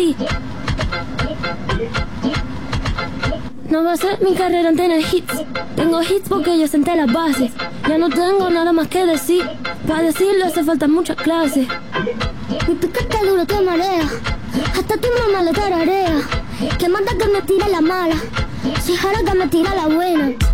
No va a ser mi carrera en tener hits. Tengo hits porque yo senté las bases. Ya no tengo nada más que decir. Para decirlo hace falta mucha clase. Mi piquete duro te marea. Hasta tu mamá le tararea. Que manda que me tire la mala. Si jara que me tira la buena.